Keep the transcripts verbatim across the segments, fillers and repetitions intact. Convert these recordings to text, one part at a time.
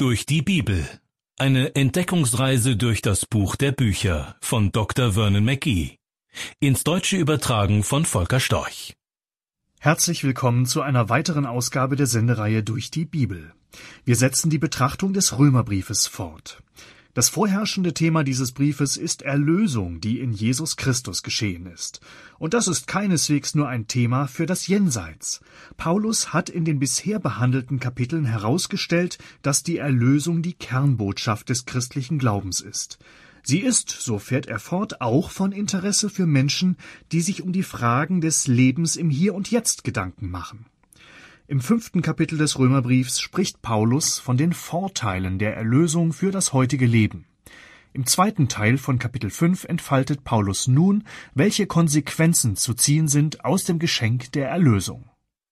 Durch die Bibel. Eine Entdeckungsreise durch das Buch der Bücher von Doktor Vernon McGee. Ins Deutsche übertragen von Volker Storch. Herzlich willkommen zu einer weiteren Ausgabe der Sendereihe Durch die Bibel. Wir setzen die Betrachtung des Römerbriefes fort. Das vorherrschende Thema dieses Briefes ist Erlösung, die in Jesus Christus geschehen ist. Und das ist keineswegs nur ein Thema für das Jenseits. Paulus hat in den bisher behandelten Kapiteln herausgestellt, dass die Erlösung die Kernbotschaft des christlichen Glaubens ist. Sie ist, so fährt er fort, auch von Interesse für Menschen, die sich um die Fragen des Lebens im Hier und Jetzt Gedanken machen. Im fünften Kapitel des Römerbriefs spricht Paulus von den Vorteilen der Erlösung für das heutige Leben. Im zweiten Teil von Kapitel fünf entfaltet Paulus nun, welche Konsequenzen zu ziehen sind aus dem Geschenk der Erlösung.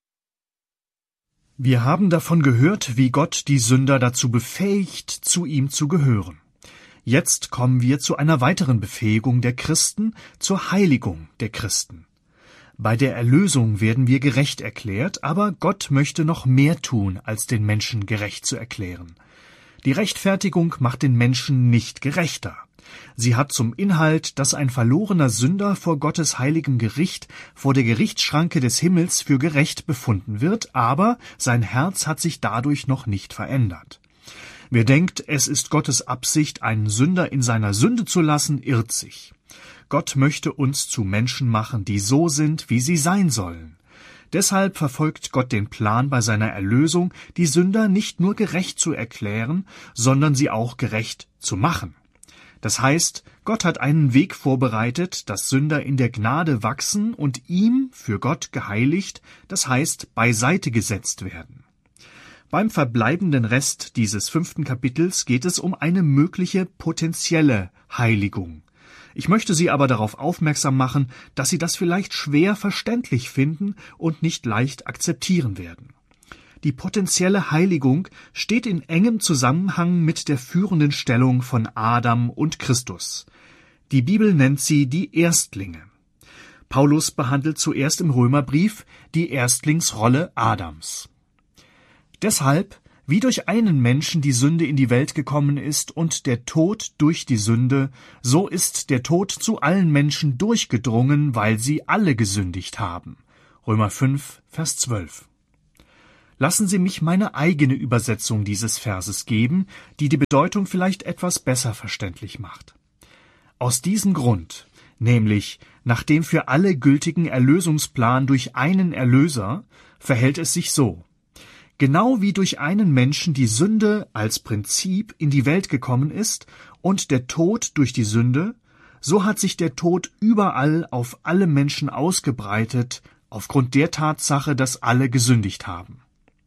Wir haben davon gehört, wie Gott die Sünder dazu befähigt, zu ihm zu gehören. Jetzt kommen wir zu einer weiteren Befähigung der Christen, zur Heiligung der Christen. Bei der Erlösung werden wir gerecht erklärt, aber Gott möchte noch mehr tun, als den Menschen gerecht zu erklären. Die Rechtfertigung macht den Menschen nicht gerechter. Sie hat zum Inhalt, dass ein verlorener Sünder vor Gottes heiligem Gericht, vor der Gerichtsschranke des Himmels für gerecht befunden wird, aber sein Herz hat sich dadurch noch nicht verändert. Wer denkt, es ist Gottes Absicht, einen Sünder in seiner Sünde zu lassen, irrt sich. Gott möchte uns zu Menschen machen, die so sind, wie sie sein sollen. Deshalb verfolgt Gott den Plan bei seiner Erlösung, die Sünder nicht nur gerecht zu erklären, sondern sie auch gerecht zu machen. Das heißt, Gott hat einen Weg vorbereitet, dass Sünder in der Gnade wachsen und ihm, für Gott geheiligt, das heißt beiseite gesetzt werden. Beim verbleibenden Rest dieses fünften Kapitels geht es um eine mögliche potenzielle Heiligung. Ich möchte Sie aber darauf aufmerksam machen, dass Sie das vielleicht schwer verständlich finden und nicht leicht akzeptieren werden. Die potenzielle Heiligung steht in engem Zusammenhang mit der führenden Stellung von Adam und Christus. Die Bibel nennt sie die Erstlinge. Paulus behandelt zuerst im Römerbrief die Erstlingsrolle Adams. Deshalb, wie durch einen Menschen die Sünde in die Welt gekommen ist und der Tod durch die Sünde, so ist der Tod zu allen Menschen durchgedrungen, weil sie alle gesündigt haben. Römer fünf, Vers zwölf. Lassen Sie mich meine eigene Übersetzung dieses Verses geben, die die Bedeutung vielleicht etwas besser verständlich macht. Aus diesem Grund, nämlich nach dem für alle gültigen Erlösungsplan durch einen Erlöser, verhält es sich so: Genau wie durch einen Menschen die Sünde als Prinzip in die Welt gekommen ist und der Tod durch die Sünde, so hat sich der Tod überall auf alle Menschen ausgebreitet, aufgrund der Tatsache, dass alle gesündigt haben.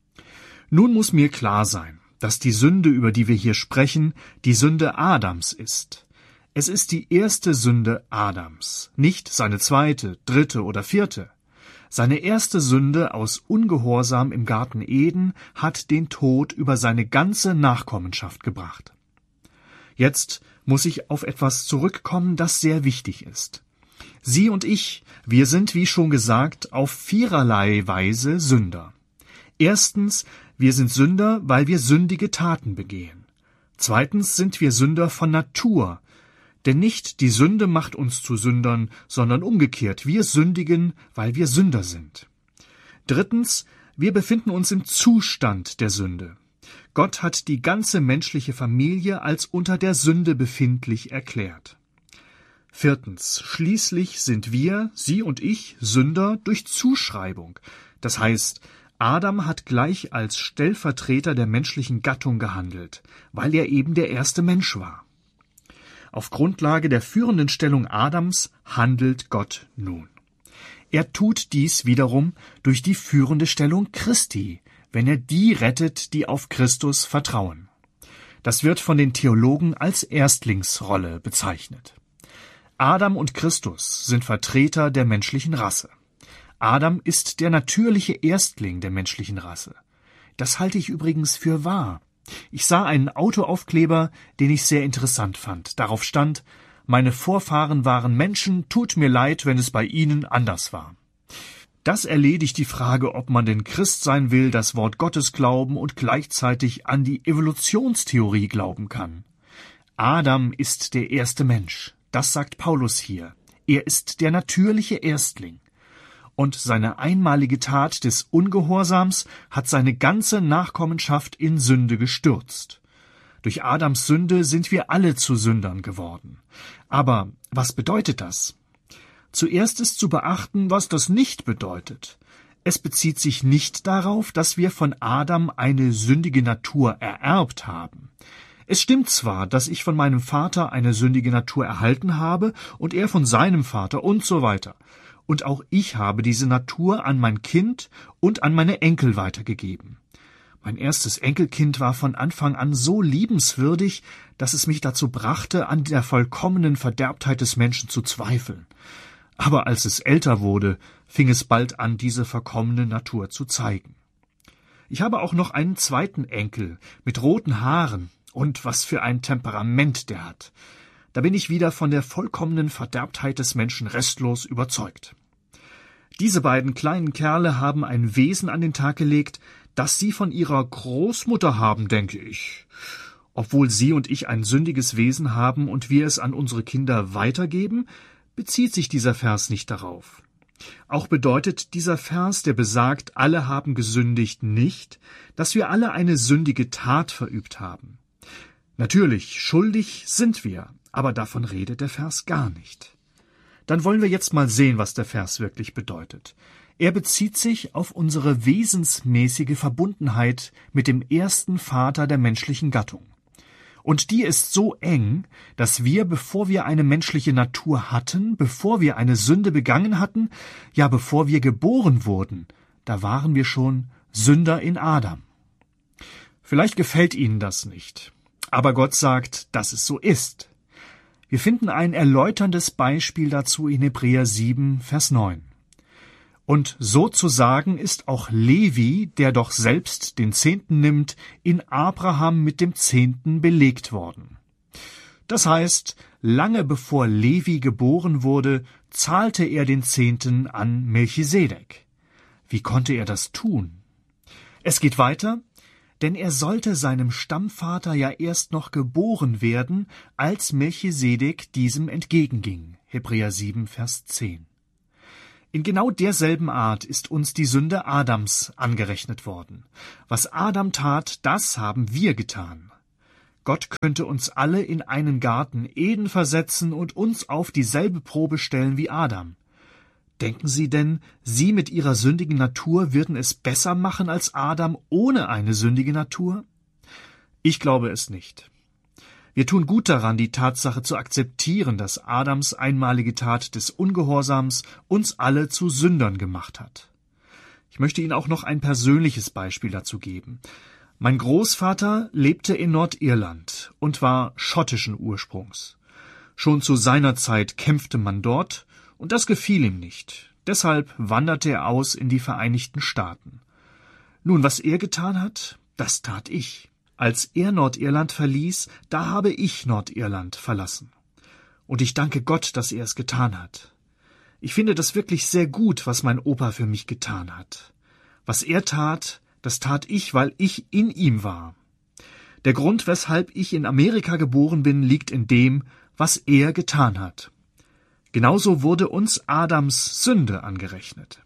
Nun muss mir klar sein, dass die Sünde, über die wir hier sprechen, die Sünde Adams ist. Es ist die erste Sünde Adams, nicht seine zweite, dritte oder vierte. Seine erste Sünde aus Ungehorsam im Garten Eden hat den Tod über seine ganze Nachkommenschaft gebracht. Jetzt muss ich auf etwas zurückkommen, das sehr wichtig ist. Sie und ich, wir sind, wie schon gesagt, auf viererlei Weise Sünder. Erstens, wir sind Sünder, weil wir sündige Taten begehen. Zweitens sind wir Sünder von Natur. Denn nicht die Sünde macht uns zu Sündern, sondern umgekehrt, wir sündigen, weil wir Sünder sind. Drittens, wir befinden uns im Zustand der Sünde. Gott hat die ganze menschliche Familie als unter der Sünde befindlich erklärt. Viertens, schließlich sind wir, Sie und ich, Sünder durch Zuschreibung. Das heißt, Adam hat gleich als Stellvertreter der menschlichen Gattung gehandelt, weil er eben der erste Mensch war. Auf Grundlage der führenden Stellung Adams handelt Gott nun. Er tut dies wiederum durch die führende Stellung Christi, wenn er die rettet, die auf Christus vertrauen. Das wird von den Theologen als Erstlingsrolle bezeichnet. Adam und Christus sind Vertreter der menschlichen Rasse. Adam ist der natürliche Erstling der menschlichen Rasse. Das halte ich übrigens für wahr. Ich sah einen Autoaufkleber, den ich sehr interessant fand. Darauf stand: Meine Vorfahren waren Menschen, tut mir leid, wenn es bei ihnen anders war. Das erledigt die Frage, ob man denn Christ sein will, das Wort Gottes glauben und gleichzeitig an die Evolutionstheorie glauben kann. Adam ist der erste Mensch, das sagt Paulus hier. Er ist der natürliche Erstling. Und seine einmalige Tat des Ungehorsams hat seine ganze Nachkommenschaft in Sünde gestürzt. Durch Adams Sünde sind wir alle zu Sündern geworden. Aber was bedeutet das? Zuerst ist zu beachten, was das nicht bedeutet. Es bezieht sich nicht darauf, dass wir von Adam eine sündige Natur ererbt haben. Es stimmt zwar, dass ich von meinem Vater eine sündige Natur erhalten habe und er von seinem Vater und so weiter. Und auch ich habe diese Natur an mein Kind und an meine Enkel weitergegeben. Mein erstes Enkelkind war von Anfang an so liebenswürdig, dass es mich dazu brachte, an der vollkommenen Verderbtheit des Menschen zu zweifeln. Aber als es älter wurde, fing es bald an, diese verkommene Natur zu zeigen. Ich habe auch noch einen zweiten Enkel mit roten Haaren, und was für ein Temperament der hat. Da bin ich wieder von der vollkommenen Verderbtheit des Menschen restlos überzeugt. Diese beiden kleinen Kerle haben ein Wesen an den Tag gelegt, das sie von ihrer Großmutter haben, denke ich. Obwohl sie und ich ein sündiges Wesen haben und wir es an unsere Kinder weitergeben, bezieht sich dieser Vers nicht darauf. Auch bedeutet dieser Vers, der besagt, alle haben gesündigt, nicht, dass wir alle eine sündige Tat verübt haben. Natürlich, schuldig sind wir, aber davon redet der Vers gar nicht. Dann wollen wir jetzt mal sehen, was der Vers wirklich bedeutet. Er bezieht sich auf unsere wesensmäßige Verbundenheit mit dem ersten Vater der menschlichen Gattung. Und die ist so eng, dass wir, bevor wir eine menschliche Natur hatten, bevor wir eine Sünde begangen hatten, ja bevor wir geboren wurden, da waren wir schon Sünder in Adam. Vielleicht gefällt Ihnen das nicht. Aber Gott sagt, dass es so ist. Wir finden ein erläuterndes Beispiel dazu in Hebräer sieben, Vers neun. Und sozusagen ist auch Levi, der doch selbst den Zehnten nimmt, in Abraham mit dem Zehnten belegt worden. Das heißt, lange bevor Levi geboren wurde, zahlte er den Zehnten an Melchisedek. Wie konnte er das tun? Es geht weiter. Denn er sollte seinem Stammvater ja erst noch geboren werden, als Melchisedek diesem entgegenging. Hebräer sieben, Vers zehn. In genau derselben Art ist uns die Sünde Adams angerechnet worden. Was Adam tat, das haben wir getan. Gott könnte uns alle in einen Garten Eden versetzen und uns auf dieselbe Probe stellen wie Adam. Denken Sie denn, Sie mit Ihrer sündigen Natur würden es besser machen als Adam ohne eine sündige Natur? Ich glaube es nicht. Wir tun gut daran, die Tatsache zu akzeptieren, dass Adams einmalige Tat des Ungehorsams uns alle zu Sündern gemacht hat. Ich möchte Ihnen auch noch ein persönliches Beispiel dazu geben. Mein Großvater lebte in Nordirland und war schottischen Ursprungs. Schon zu seiner Zeit kämpfte man dort, und das gefiel ihm nicht. Deshalb wanderte er aus in die Vereinigten Staaten. Nun, was er getan hat, das tat ich. Als er Nordirland verließ, da habe ich Nordirland verlassen. Und ich danke Gott, dass er es getan hat. Ich finde das wirklich sehr gut, was mein Opa für mich getan hat. Was er tat, das tat ich, weil ich in ihm war. Der Grund, weshalb ich in Amerika geboren bin, liegt in dem, was er getan hat. Genauso wurde uns Adams Sünde angerechnet.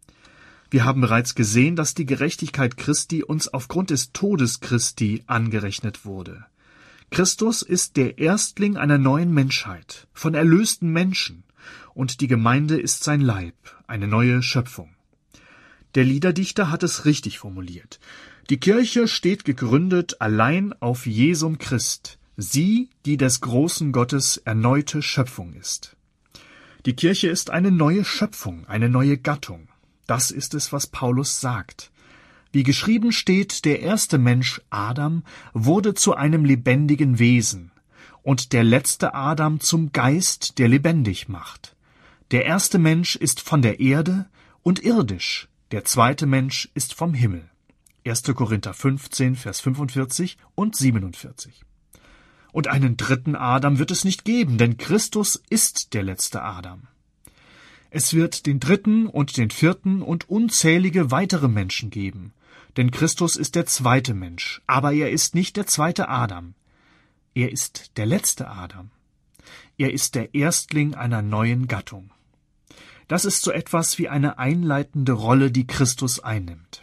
Wir haben bereits gesehen, dass die Gerechtigkeit Christi uns aufgrund des Todes Christi angerechnet wurde. Christus ist der Erstling einer neuen Menschheit, von erlösten Menschen, und die Gemeinde ist sein Leib, eine neue Schöpfung. Der Liederdichter hat es richtig formuliert. Die Kirche steht gegründet allein auf Jesum Christ, sie, die des großen Gottes erneute Schöpfung ist. Die Kirche ist eine neue Schöpfung, eine neue Gattung. Das ist es, was Paulus sagt. Wie geschrieben steht, der erste Mensch, Adam, wurde zu einem lebendigen Wesen und der letzte Adam zum Geist, der lebendig macht. Der erste Mensch ist von der Erde und irdisch, der zweite Mensch ist vom Himmel. erster Korinther fünfzehn, Vers fünfundvierzig und siebenundvierzig. Und einen dritten Adam wird es nicht geben, denn Christus ist der letzte Adam. Es wird den dritten und den vierten und unzählige weitere Menschen geben, denn Christus ist der zweite Mensch, aber er ist nicht der zweite Adam. Er ist der letzte Adam. Er ist der Erstling einer neuen Gattung. Das ist so etwas wie eine einleitende Rolle, die Christus einnimmt.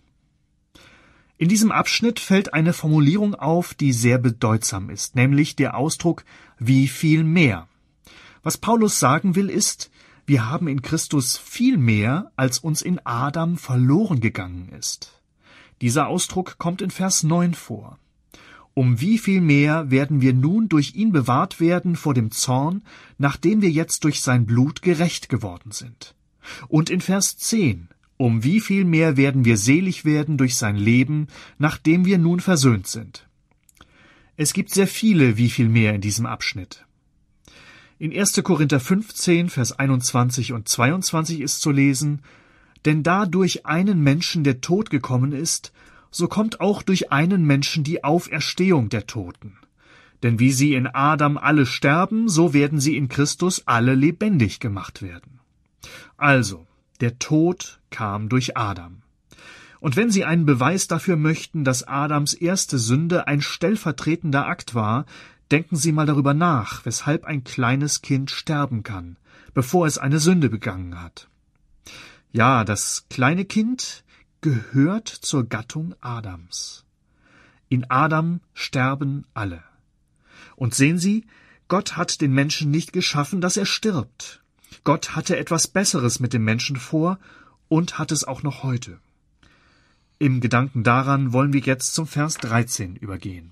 In diesem Abschnitt fällt eine Formulierung auf, die sehr bedeutsam ist, nämlich der Ausdruck wie viel mehr. Was Paulus sagen will, ist, wir haben in Christus viel mehr, als uns in Adam verloren gegangen ist. Dieser Ausdruck kommt in Vers neun vor. Um wie viel mehr werden wir nun durch ihn bewahrt werden vor dem Zorn, nachdem wir jetzt durch sein Blut gerecht geworden sind. Und in Vers zehn, um wie viel mehr werden wir selig werden durch sein Leben, nachdem wir nun versöhnt sind. Es gibt sehr viele wie viel mehr in diesem Abschnitt. In erster Korinther fünfzehn, Vers einundzwanzig und zweiundzwanzig ist zu lesen, denn da durch einen Menschen der Tod gekommen ist, so kommt auch durch einen Menschen die Auferstehung der Toten. Denn wie sie in Adam alle sterben, so werden sie in Christus alle lebendig gemacht werden. Also, der Tod kam durch Adam. Und wenn Sie einen Beweis dafür möchten, dass Adams erste Sünde ein stellvertretender Akt war, denken Sie mal darüber nach, weshalb ein kleines Kind sterben kann, bevor es eine Sünde begangen hat. Ja, das kleine Kind gehört zur Gattung Adams. In Adam sterben alle. Und sehen Sie, Gott hat den Menschen nicht geschaffen, dass er stirbt. Gott hatte etwas Besseres mit dem Menschen vor und hat es auch noch heute. Im Gedanken daran wollen wir jetzt zum Vers dreizehn übergehen.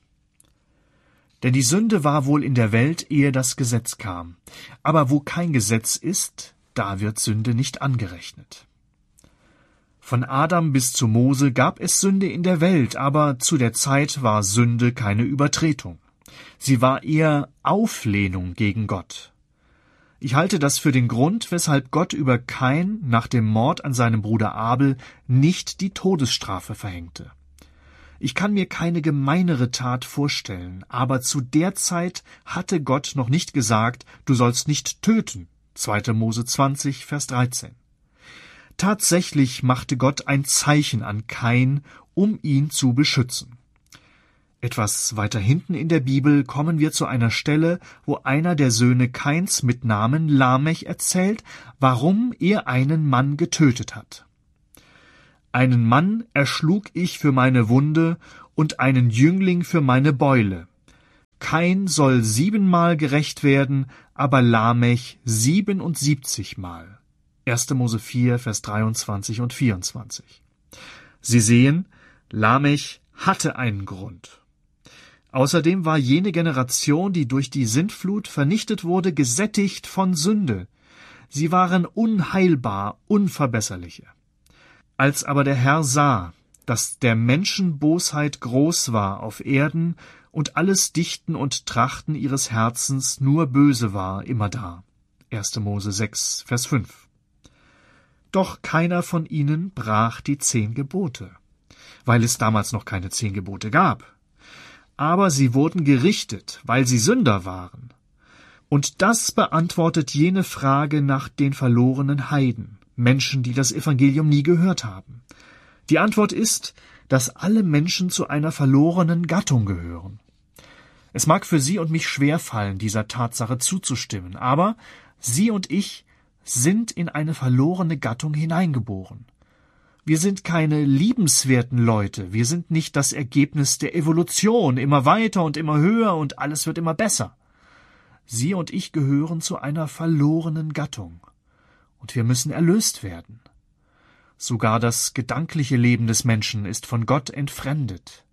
Denn die Sünde war wohl in der Welt, ehe das Gesetz kam. Aber wo kein Gesetz ist, da wird Sünde nicht angerechnet. Von Adam bis zu Mose gab es Sünde in der Welt, aber zu der Zeit war Sünde keine Übertretung. Sie war eher Auflehnung gegen Gott. Ich halte das für den Grund, weshalb Gott über Kain nach dem Mord an seinem Bruder Abel nicht die Todesstrafe verhängte. Ich kann mir keine gemeinere Tat vorstellen, aber zu der Zeit hatte Gott noch nicht gesagt, du sollst nicht töten. zweiter Mose zwanzig, Vers dreizehn. Tatsächlich machte Gott ein Zeichen an Kain, um ihn zu beschützen. Etwas weiter hinten in der Bibel kommen wir zu einer Stelle, wo einer der Söhne Kains mit Namen Lamech erzählt, warum er einen Mann getötet hat. Einen Mann erschlug ich für meine Wunde und einen Jüngling für meine Beule. Kain soll siebenmal gerächt werden, aber Lamech siebenundsiebzigmal. erster Mose vier, Vers dreiundzwanzig und vierundzwanzig. Sie sehen, Lamech hatte einen Grund. Außerdem war jene Generation, die durch die Sintflut vernichtet wurde, gesättigt von Sünde. Sie waren unheilbar, unverbesserliche. Als aber der Herr sah, dass der Menschen Bosheit groß war auf Erden und alles Dichten und Trachten ihres Herzens nur böse war immerdar. erster Mose sechs, Vers fünf. Doch keiner von ihnen brach die zehn Gebote, weil es damals noch keine zehn Gebote gab. Aber sie wurden gerichtet, weil sie Sünder waren. Und das beantwortet jene Frage nach den verlorenen Heiden, Menschen, die das Evangelium nie gehört haben. Die Antwort ist, dass alle Menschen zu einer verlorenen Gattung gehören. Es mag für Sie und mich schwerfallen, dieser Tatsache zuzustimmen, aber Sie und ich sind in eine verlorene Gattung hineingeboren. Wir sind keine liebenswerten Leute, wir sind nicht das Ergebnis der Evolution, immer weiter und immer höher und alles wird immer besser. Sie und ich gehören zu einer verlorenen Gattung und wir müssen erlöst werden. Sogar das gedankliche Leben des Menschen ist von Gott entfremdet.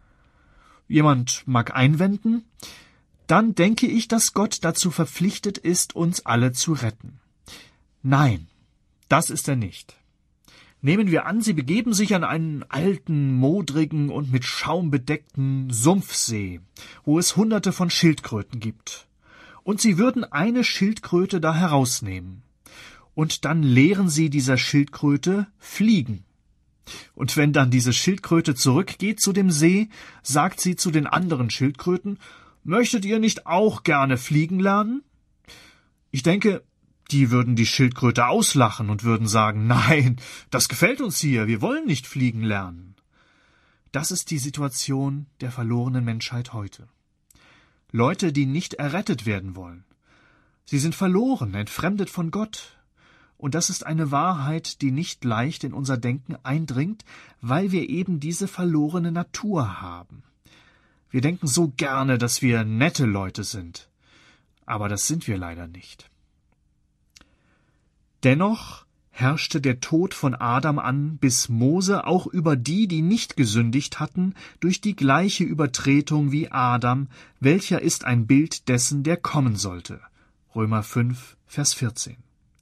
Jemand mag einwenden, dann denke ich, dass Gott dazu verpflichtet ist, uns alle zu retten. Nein, das ist er nicht. Nehmen wir an, Sie begeben sich an einen alten, modrigen und mit Schaum bedeckten Sumpfsee, wo es hunderte von Schildkröten gibt. Und Sie würden eine Schildkröte da herausnehmen. Und dann lehren Sie dieser Schildkröte Fliegen. Und wenn dann diese Schildkröte zurückgeht zu dem See, sagt sie zu den anderen Schildkröten, »Möchtet ihr nicht auch gerne fliegen lernen?« Ich denke, Die würden die Schildkröte auslachen und würden sagen, nein, das gefällt uns hier, wir wollen nicht fliegen lernen. Das ist die Situation der verlorenen Menschheit heute. Leute, die nicht errettet werden wollen. Sie sind verloren, entfremdet von Gott. Und das ist eine Wahrheit, die nicht leicht in unser Denken eindringt, weil wir eben diese verlorene Natur haben. Wir denken so gerne, dass wir nette Leute sind. Aber das sind wir leider nicht. Dennoch herrschte der Tod von Adam an bis Mose auch über die, die nicht gesündigt hatten, durch die gleiche Übertretung wie Adam, welcher ist ein Bild dessen, der kommen sollte. Römer fünf, Vers vierzehn.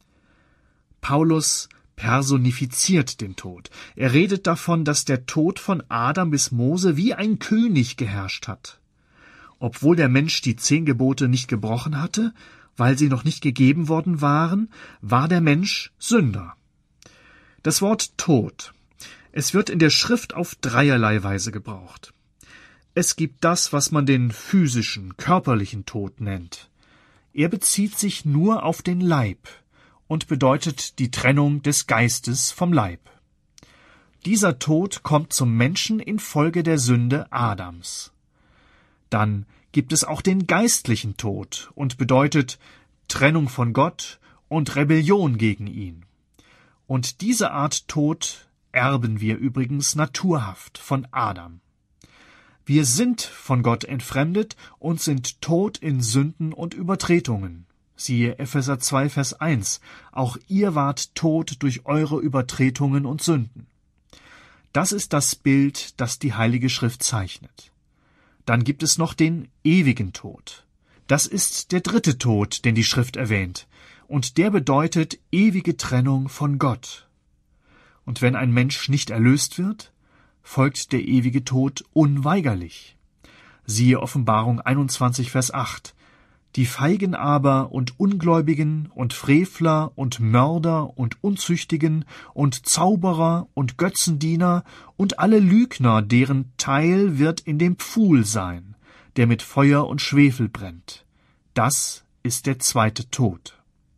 Paulus personifiziert den Tod. Er redet davon, dass der Tod von Adam bis Mose wie ein König geherrscht hat. Obwohl der Mensch die zehn Gebote nicht gebrochen hatte, weil sie noch nicht gegeben worden waren, war der Mensch Sünder. Das Wort Tod. Es wird in der Schrift auf dreierlei Weise gebraucht. Es gibt das, was man den physischen, körperlichen Tod nennt. Er bezieht sich nur auf den Leib und bedeutet die Trennung des Geistes vom Leib. Dieser Tod kommt zum Menschen infolge der Sünde Adams. Dann gibt es auch den geistlichen Tod und bedeutet Trennung von Gott und Rebellion gegen ihn. Und diese Art Tod erben wir übrigens naturhaft von Adam. Wir sind von Gott entfremdet und sind tot in Sünden und Übertretungen. Siehe Epheser zwei, Vers eins. Auch ihr wart tot durch eure Übertretungen und Sünden. Das ist das Bild, das die Heilige Schrift zeichnet. Dann gibt es noch den ewigen Tod. Das ist der dritte Tod, den die Schrift erwähnt, und der bedeutet ewige Trennung von Gott. Und wenn ein Mensch nicht erlöst wird, folgt der ewige Tod unweigerlich. Siehe Offenbarung einundzwanzig, Vers acht. Die Feigen aber und Ungläubigen und Frevler und Mörder und Unzüchtigen und Zauberer und Götzendiener und alle Lügner, deren Teil wird in dem Pfuhl sein, der mit Feuer und Schwefel brennt. Das ist der zweite Tod.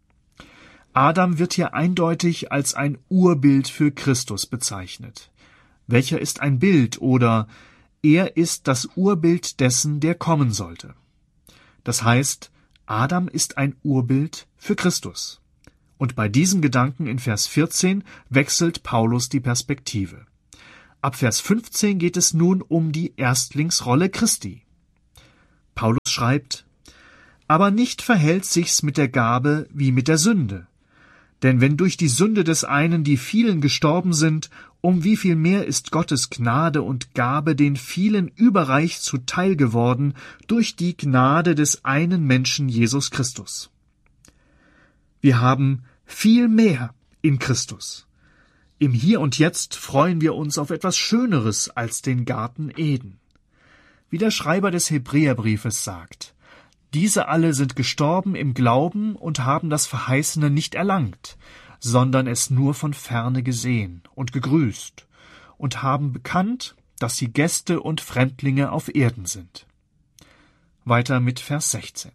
Adam wird hier eindeutig als ein Urbild für Christus bezeichnet. Welcher ist ein Bild oder er ist das Urbild dessen, der kommen sollte. Das heißt, Adam ist ein Urbild für Christus. Und bei diesem Gedanken in Vers vierzehn wechselt Paulus die Perspektive. Ab Vers fünfzehn geht es nun um die Erstlingsrolle Christi. Paulus schreibt, »Aber nicht verhält sich's mit der Gabe wie mit der Sünde. Denn wenn durch die Sünde des einen die vielen gestorben sind, um wie viel mehr ist Gottes Gnade und Gabe den vielen überreich zuteil geworden durch die Gnade des einen Menschen Jesus Christus. Wir haben viel mehr in Christus. Im Hier und Jetzt freuen wir uns auf etwas Schöneres als den Garten Eden. Wie der Schreiber des Hebräerbriefes sagt, diese alle sind gestorben im Glauben und haben das Verheißene nicht erlangt, sondern es nur von ferne gesehen und gegrüßt und haben bekannt, dass sie Gäste und Fremdlinge auf Erden sind. Weiter mit Vers sechzehn.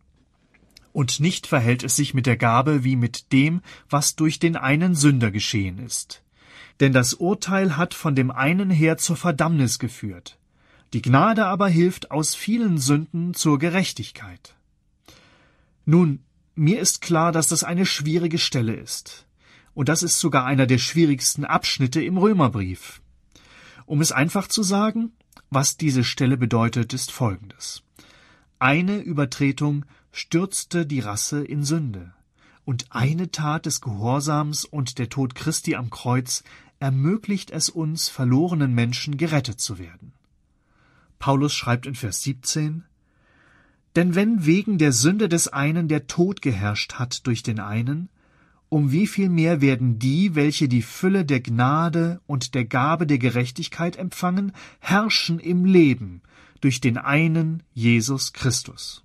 Und nicht verhält es sich mit der Gabe wie mit dem, was durch den einen Sünder geschehen ist. Denn das Urteil hat von dem einen her zur Verdammnis geführt. Die Gnade aber hilft aus vielen Sünden zur Gerechtigkeit. Nun, mir ist klar, dass das eine schwierige Stelle ist. Und das ist sogar einer der schwierigsten Abschnitte im Römerbrief. Um es einfach zu sagen, was diese Stelle bedeutet, ist Folgendes. Eine Übertretung stürzte die Rasse in Sünde. Und eine Tat des Gehorsams und der Tod Christi am Kreuz ermöglicht es uns, verlorenen Menschen gerettet zu werden. Paulus schreibt in Vers siebzehn, »Denn wenn wegen der Sünde des einen der Tod geherrscht hat durch den einen, um wie viel mehr werden die, welche die Fülle der Gnade und der Gabe der Gerechtigkeit empfangen, herrschen im Leben durch den einen Jesus Christus.«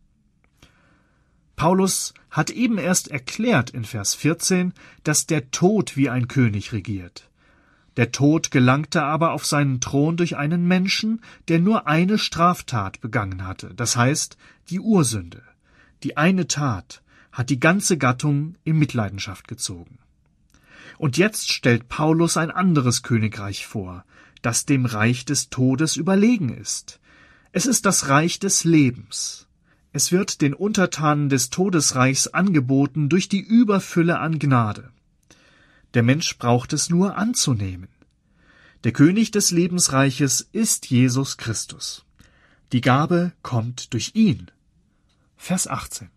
Paulus hat eben erst erklärt in Vers vierzehn, dass der Tod wie ein König regiert. Der Tod gelangte aber auf seinen Thron durch einen Menschen, der nur eine Straftat begangen hatte, das heißt die Ursünde. Die eine Tat hat die ganze Gattung in Mitleidenschaft gezogen. Und jetzt stellt Paulus ein anderes Königreich vor, das dem Reich des Todes überlegen ist. Es ist das Reich des Lebens. Es wird den Untertanen des Todesreichs angeboten durch die Überfülle an Gnade. Der Mensch braucht es nur anzunehmen. Der König des Lebensreiches ist Jesus Christus. Die Gabe kommt durch ihn. Vers achtzehn.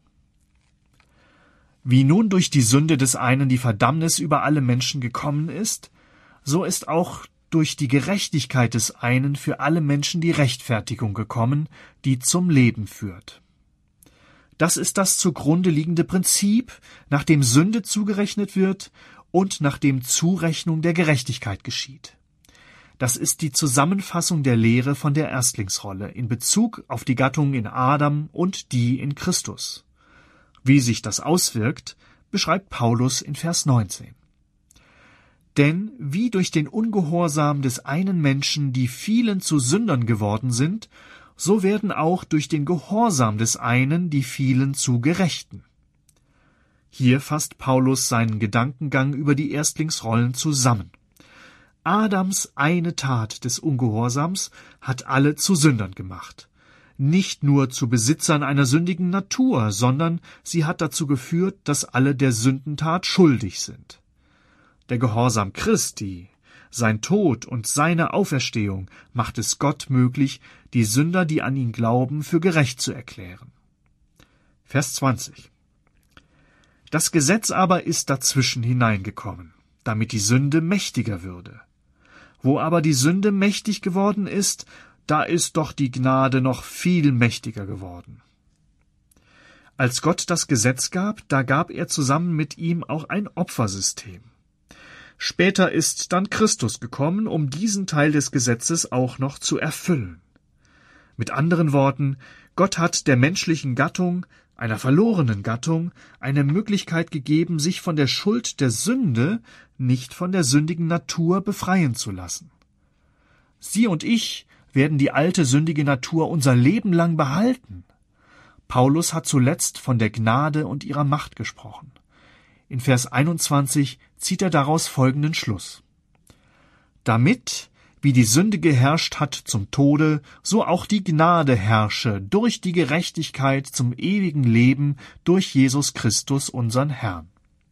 Wie nun durch die Sünde des einen die Verdammnis über alle Menschen gekommen ist, so ist auch durch die Gerechtigkeit des einen für alle Menschen die Rechtfertigung gekommen, die zum Leben führt. Das ist das zugrunde liegende Prinzip, nach dem Sünde zugerechnet wird und nach dem Zurechnung der Gerechtigkeit geschieht. Das ist die Zusammenfassung der Lehre von der Erstlingsrolle in Bezug auf die Gattung in Adam und die in Christus. Wie sich das auswirkt, beschreibt Paulus in Vers neunzehn. Denn wie durch den Ungehorsam des einen Menschen die vielen zu Sündern geworden sind, so werden auch durch den Gehorsam des einen die vielen zu Gerechten. Hier fasst Paulus seinen Gedankengang über die Erstlingsrollen zusammen. Adams eine Tat des Ungehorsams hat alle zu Sündern gemacht. Nicht nur zu Besitzern einer sündigen Natur, sondern sie hat dazu geführt, dass alle der Sündentat schuldig sind. Der Gehorsam Christi, sein Tod und seine Auferstehung macht es Gott möglich, die Sünder, die an ihn glauben, für gerecht zu erklären. Vers zwanzig. Das Gesetz aber ist dazwischen hineingekommen, damit die Sünde mächtiger würde. Wo aber die Sünde mächtig geworden ist, da ist doch die Gnade noch viel mächtiger geworden. Als Gott das Gesetz gab, da gab er zusammen mit ihm auch ein Opfersystem. Später ist dann Christus gekommen, um diesen Teil des Gesetzes auch noch zu erfüllen. Mit anderen Worten, Gott hat der menschlichen Gattung, einer verlorenen Gattung, eine Möglichkeit gegeben, sich von der Schuld der Sünde, nicht von der sündigen Natur befreien zu lassen. Sie und ich werden die alte sündige Natur unser Leben lang behalten. Paulus hat zuletzt von der Gnade und ihrer Macht gesprochen. In Vers einundzwanzig zieht er daraus folgenden Schluss. Damit, wie die Sünde geherrscht hat zum Tode, so auch die Gnade herrsche durch die Gerechtigkeit zum ewigen Leben durch Jesus Christus, unseren Herrn.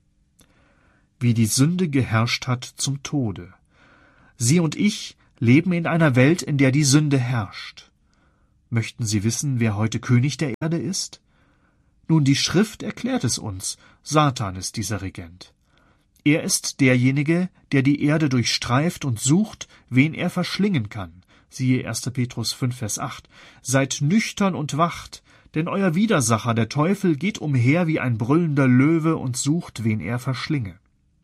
Wie die Sünde geherrscht hat zum Tode. Sie und ich leben in einer Welt, in der die Sünde herrscht. Möchten Sie wissen, wer heute König der Erde ist? Nun, die Schrift erklärt es uns. Satan ist dieser Regent. Er ist derjenige, der die Erde durchstreift und sucht, wen er verschlingen kann. Siehe erster Petrus fünf, Vers acht. Seid nüchtern und wacht, denn euer Widersacher, der Teufel, geht umher wie ein brüllender Löwe und sucht, wen er verschlinge.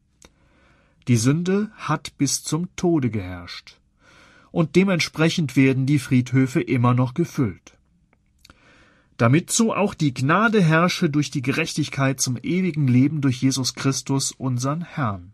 Die Sünde hat bis zum Tode geherrscht. Und dementsprechend werden die Friedhöfe immer noch gefüllt. Damit so auch die Gnade herrsche durch die Gerechtigkeit zum ewigen Leben durch Jesus Christus, unseren Herrn.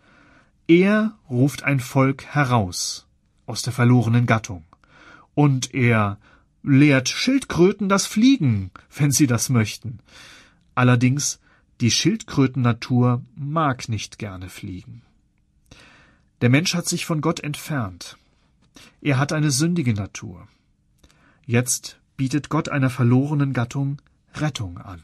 Er ruft ein Volk heraus aus der verlorenen Gattung. Und er lehrt Schildkröten das Fliegen, wenn sie das möchten. Allerdings, die Schildkrötennatur mag nicht gerne fliegen. Der Mensch hat sich von Gott entfernt. Er hat eine sündige Natur. Jetzt bietet Gott einer verlorenen Gattung Rettung an.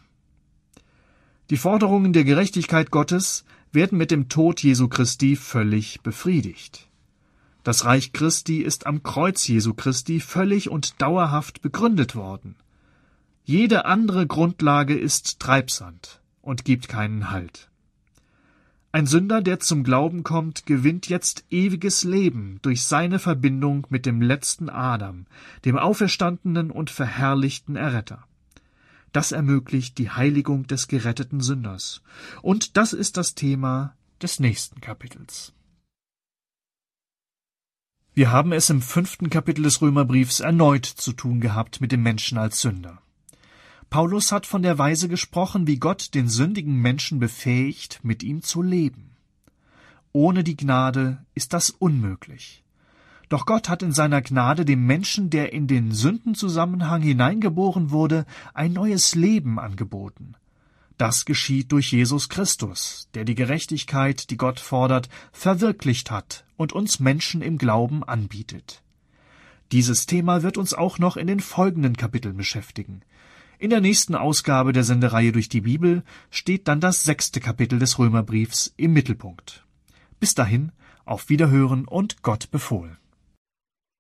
Die Forderungen der Gerechtigkeit Gottes werden mit dem Tod Jesu Christi völlig befriedigt. Das Reich Christi ist am Kreuz Jesu Christi völlig und dauerhaft begründet worden. Jede andere Grundlage ist Treibsand und gibt keinen Halt. Ein Sünder, der zum Glauben kommt, gewinnt jetzt ewiges Leben durch seine Verbindung mit dem letzten Adam, dem auferstandenen und verherrlichten Erretter. Das ermöglicht die Heiligung des geretteten Sünders. Und das ist das Thema des nächsten Kapitels. Wir haben es im fünften Kapitel des Römerbriefs erneut zu tun gehabt mit dem Menschen als Sünder. Paulus hat von der Weise gesprochen, wie Gott den sündigen Menschen befähigt, mit ihm zu leben. Ohne die Gnade ist das unmöglich. Doch Gott hat in seiner Gnade dem Menschen, der in den Sündenzusammenhang hineingeboren wurde, ein neues Leben angeboten. Das geschieht durch Jesus Christus, der die Gerechtigkeit, die Gott fordert, verwirklicht hat und uns Menschen im Glauben anbietet. Dieses Thema wird uns auch noch in den folgenden Kapiteln beschäftigen. In der nächsten Ausgabe der Sendereihe durch die Bibel steht dann das sechste Kapitel des Römerbriefs im Mittelpunkt. Bis dahin, auf Wiederhören und Gott befohlen.